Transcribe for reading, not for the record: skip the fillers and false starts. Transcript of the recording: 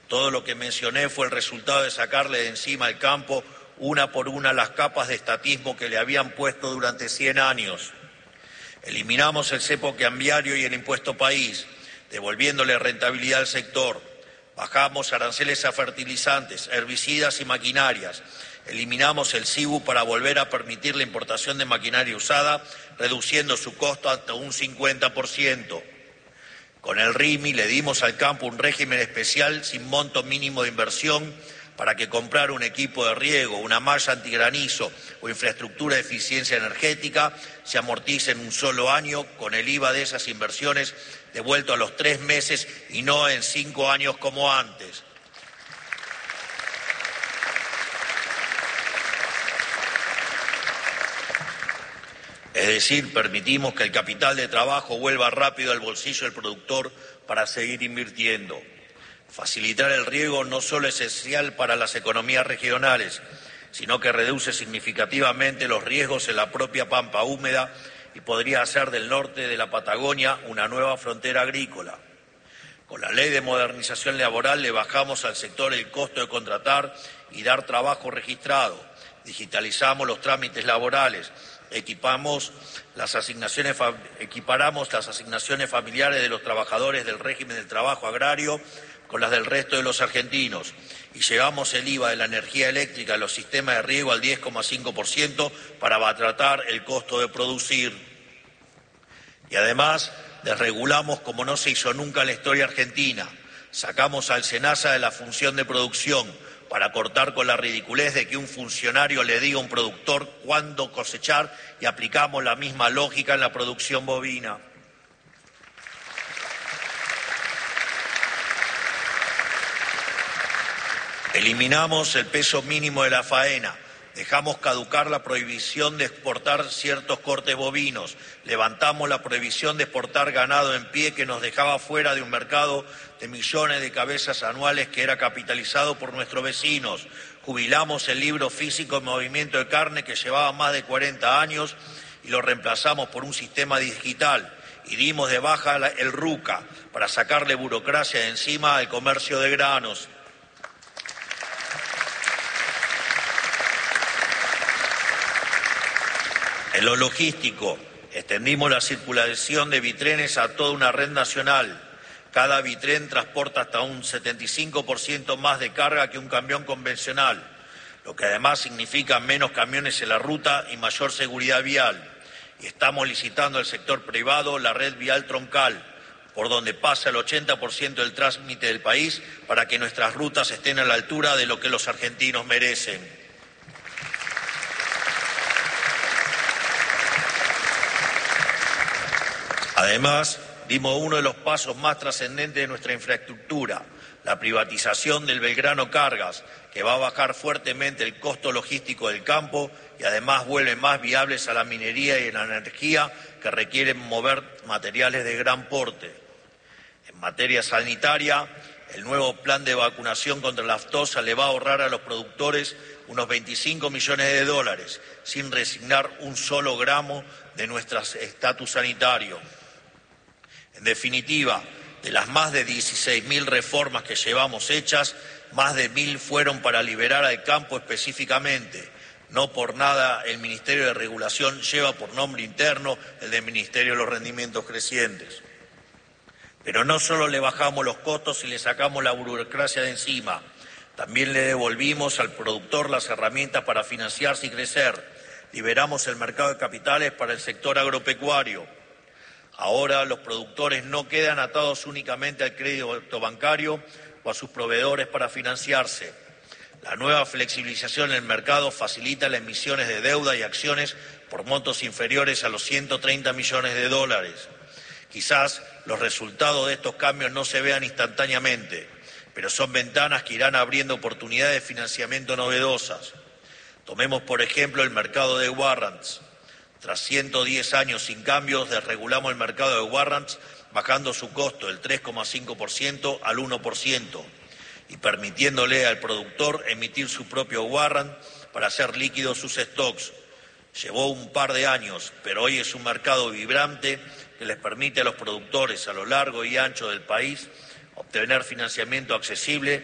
Todo lo que mencioné fue el resultado de sacarle de encima al campo una por una las capas de estatismo que le habían puesto durante 100 años. Eliminamos el cepo cambiario y el impuesto país, devolviéndole rentabilidad al sector. Bajamos aranceles a fertilizantes, herbicidas y maquinarias. Eliminamos el CIBU para volver a permitir la importación de maquinaria usada, reduciendo su costo hasta un 50%. Con el RIMI le dimos al campo un régimen especial sin monto mínimo de inversión para que comprar un equipo de riego, una malla antigranizo o infraestructura de eficiencia energética se amortice en un solo año, con el IVA de esas inversiones devuelto a los 3 meses y no en 5 años como antes. Es decir, permitimos que el capital de trabajo vuelva rápido al bolsillo del productor para seguir invirtiendo. Facilitar el riego no solo es esencial para las economías regionales, sino que reduce significativamente los riesgos en la propia pampa húmeda y podría hacer del norte de la Patagonia una nueva frontera agrícola. Con la Ley de Modernización Laboral le bajamos al sector el costo de contratar y dar trabajo registrado, digitalizamos los trámites laborales, equiparamos las asignaciones familiares de los trabajadores del régimen del trabajo agrario con las del resto de los argentinos y llevamos el IVA de la energía eléctrica a los sistemas de riego al 10,5% para abaratar el costo de producir. Y además desregulamos como no se hizo nunca en la historia argentina. Sacamos al SENASA de la función de producción para cortar con la ridiculez de que un funcionario le diga a un productor cuándo cosechar y aplicamos la misma lógica en la producción bovina. Eliminamos el peso mínimo de la faena, dejamos caducar la prohibición de exportar ciertos cortes bovinos, levantamos la prohibición de exportar ganado en pie que nos dejaba fuera de un mercado de millones de cabezas anuales que era capitalizado por nuestros vecinos, jubilamos el libro físico de movimiento de carne que llevaba más de 40 años y lo reemplazamos por un sistema digital y dimos de baja el RUCA para sacarle burocracia de encima al comercio de granos. En lo logístico, extendimos la circulación de bitrenes a toda una red nacional. Cada bitren transporta hasta un 75% más de carga que un camión convencional, lo que además significa menos camiones en la ruta y mayor seguridad vial. Y estamos licitando al sector privado la red vial troncal, por donde pasa el 80% del tránsito del país para que nuestras rutas estén a la altura de lo que los argentinos merecen. Además, dimos uno de los pasos más trascendentes de nuestra infraestructura, la privatización del Belgrano Cargas, que va a bajar fuertemente el costo logístico del campo y además vuelve más viables a la minería y a la energía que requieren mover materiales de gran porte. En materia sanitaria, el nuevo plan de vacunación contra la aftosa le va a ahorrar a los productores unos 25 millones de dólares, sin resignar un solo gramo de nuestro estatus sanitario. En definitiva, de las más de 16.000 reformas que llevamos hechas, más de 1.000 fueron para liberar al campo específicamente. No por nada el Ministerio de Regulación lleva por nombre interno el del Ministerio de los Rendimientos Crecientes. Pero no solo le bajamos los costos y le sacamos la burocracia de encima, también le devolvimos al productor las herramientas para financiarse y crecer. Liberamos el mercado de capitales para el sector agropecuario. Ahora los productores no quedan atados únicamente al crédito bancario o a sus proveedores para financiarse. La nueva flexibilización en el mercado facilita las emisiones de deuda y acciones por montos inferiores a los 130 millones de dólares. Quizás los resultados de estos cambios no se vean instantáneamente, pero son ventanas que irán abriendo oportunidades de financiamiento novedosas. Tomemos, por ejemplo, el mercado de warrants. Tras 110 años sin cambios, desregulamos el mercado de warrants, bajando su costo del 3,5% al 1% y permitiéndole al productor emitir su propio warrant para hacer líquidos sus stocks. Llevó un par de años, pero hoy es un mercado vibrante que les permite a los productores a lo largo y ancho del país obtener financiamiento accesible